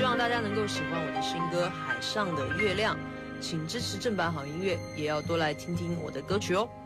望大家能够喜欢我的新歌《海上的月亮》，请支持正版好音乐，也要多来听听我的歌曲哦。